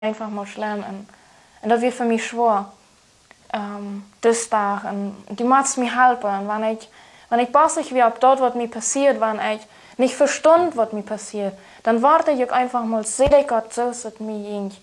einfach mal schlimm. Und das wird für mich schwer. Das Tag. Und die muss mir helfen. Wenn ich bossig wie ab dort, was mir passiert, wenn ich nicht verstund, was mir passiert, dann warte ich einfach mal, sehe Gott so, dass mir ging.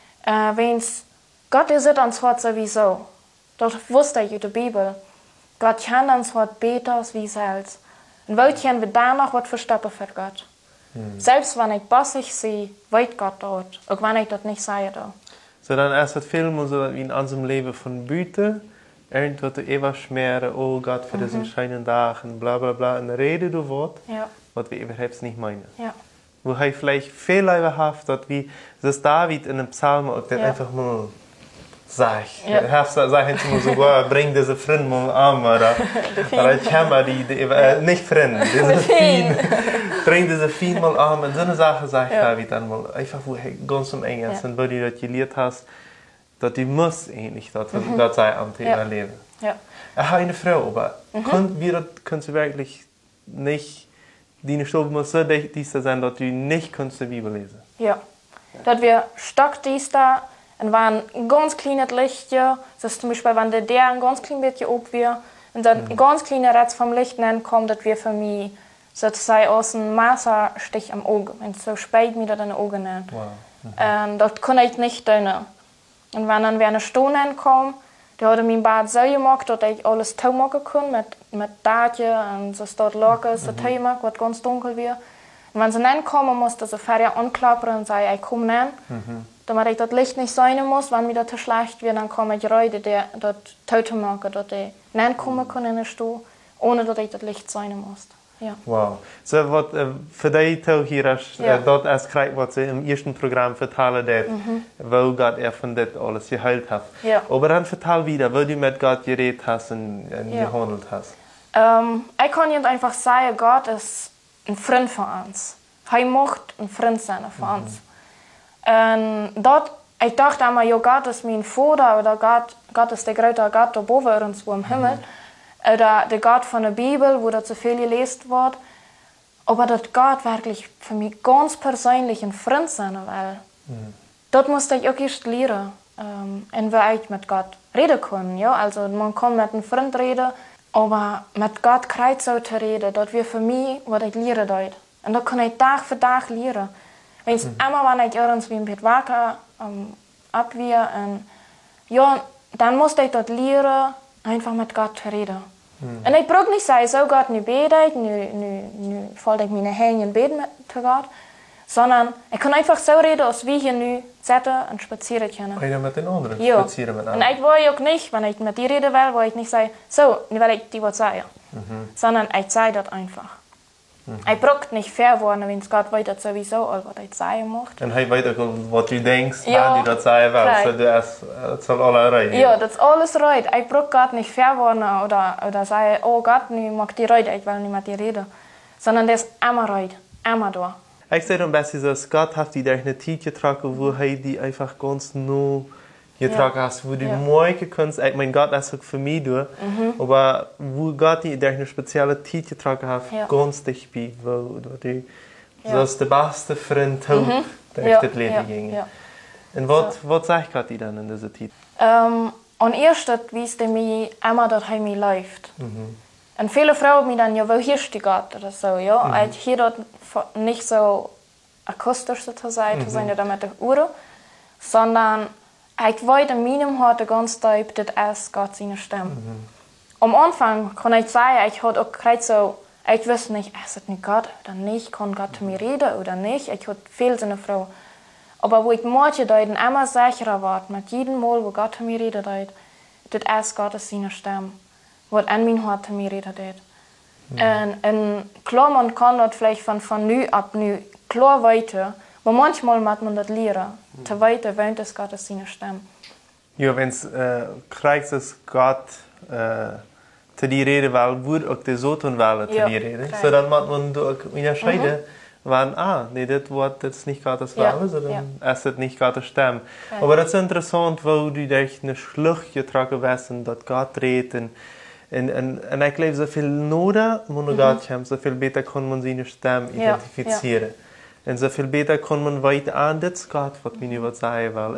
Wenn's Gott ist ans Hort sowieso. Das wusste ich in der Bibel. Gott kennt ans Hort besser wie selbst. Und wollt wir da noch was verstoppen für Gott. Selbst wenn ich bossig sehe, weiß Gott dort. Auch wenn ich das nicht sage. So dann erst het film so in unserem Leben von Büte, irgendwas ewig schmeren, oh Gott, für diesen schönen Tag und bla bla bla. Und rede du Wort, was wir überhaupt nicht meinen. Ja. Wo hij vielleicht veel lieber hat, dass wie das David in einem Psalm auch den einfach mal sagt. Er sagt immer so, bring diese Freund mal an, oder ich habe nicht Freund, diese Fien, bring diese Fien mal an. Und so eine Sache sagt David dann mal, einfach wo er ganz am Ende ist und wo du das gelehrt hast, dass du musst eigentlich das, was Gott sei am Thema leben. Ja. Ich habe eine Frage, aber können Sie wirklich nicht, die Stube muss so dicht sein, dass du nicht die Bibel lesen. Ja. Dat wir stock dies da und waren ein ganz kleines Lichtje. Das ist zum Beispiel, wenn der ein ganz klein bisschen ob wir und dann ein ganz kleiner Rest vom Licht kommt, dass wir für mich sozusagen aus dem Maserstich am Auge. Und so spät mir das in den Augen nennt. Wow. Und das kann ich nicht tun. Und wenn dann eine Stunde kommt, da hat mein Bad so gemacht, dass ich alles toll machen kann, mit Datje und so dort locker, so toll gemacht, was ganz dunkel wird. Und wenn sie dann kommen, musste sie fertig anklappern und sagen, ich komme dann. Damit ich das Licht nicht sein muss, wenn mir das zu schlecht wird, dann komme ich rein, das Tote machen, dass ich dann kommen kann in den Stuhl, ohne dass ich das Licht sein muss. Ja. Wow. So wat voor die toe hier dat als krijgt wat ze im ersten Programm vertellen dat, wo Gott von dit alles geheilt hat. Ja. Aber dann vertel wieder, wo du mit Gott geredet hast und gehandelt hast. Ich kann jetzt einfach sagen, Gott ist ein Freund von uns. Er möchte ein Freund sein von uns. Und dort, ich dachte immer, ja, Gott ist mein Vater oder Gott ist der große Gott da boven uns wo im Himmel. Oder der Gott von der Bibel, wo da zu viel gelesen wird. Aber dass Gott wirklich für mich ganz persönlich ein Freund sein will. Das musste ich auch erst lernen. Und wie ich mit Gott reden kann. Ja? Also man kann mit einem Freund reden, aber mit Gott kreuz so zu reden, das wäre für mich, was ich lernen dort. Und das kann ich Tag für Tag lernen. Immer wenn ich irgendwie ein bisschen wacker abwehr, ja, dann musste ich das lernen, einfach mit Gott zu reden. Und ich brauche nicht sagen, so Gott, nu bete ich, nu fold ich meine Hände und bete zu Gott. Sondern ich kann einfach so reden, als wie hier nu zitten und spazieren können. Reden mit den anderen, spazieren mit anderen. Und ich will auch nicht, wenn ich mit dir reden will, will ich nicht sagen, so, nu will ich dir was sagen. Sondern ich sage das einfach. Ich brauche nicht fair worden, wenn Gott weiß das sowieso, was ich sagen möchte. Und er weiß auch, was du denkst, wenn du das sagen willst. So, das soll alles rein. Ja, das ist alles rein. Ich brauche Gott nicht fair worden oder sagen, oh Gott, nu mag die rein, ich will nicht mit dir reden. Sondern das ist immer rein, immer da. Ich sage am besten so, Gott hat die durch eine Zeit getragen, wo er die einfach ganz neu getragen hat, wo du morgen kannst, ich meine, Gott ist auch für mich durch, aber wo Gott die durch eine spezielle Zeit getragen hat, ganz dicht bei, wo du so der beste Freund durch das Leben ging. Und was sagt Gott dir dann in dieser Zeit? Und erst wisst mir immer, dass er mir läuft. Und viele Frauen mir dann, ja, wo hörst du Gott oder so, ja. Ich hier dort nicht so akustisch zu sein oder mit der Uhr, sondern ich weiß in meinem Hart ganz deutlich, das ist Gott seine Stimme. Am Anfang kann ich sagen, ich hatte auch gerade so, ich wusste nicht, ist es nicht Gott oder nicht, kann Gott zu mir reden oder nicht, ich hatte viel so eine Frau. Aber wo ich manche Leute immer sicherer war, mit jedem Mal, wo Gott zu mir redet, das ist Gott seine Stimme, was an mein Hart zu mir redet. Und klar, man kann das vielleicht von nu ab nu klar weiter, aber manchmal muss man das lernen, zu weiter, wenn es Gott seine Stimme. Ja, wenn es kriegt, dass Gott zu dir reden will, würde auch der so tun will, zu dir reden. So dann muss man unterscheiden, wann, nee, das Wort ist nicht Gottes Wille, sondern es ist nicht Gottes Stimme. Aber das ist interessant, wo du durch eine Schlucht getragen wirst und dass Gott redet. Und ich glaube, so viel Noten, wenn Gott kommt, so viel besser kann man seine Stimme identifizieren. En so viel beter kon man weit aan dit skat wat wie nu wat zei wel.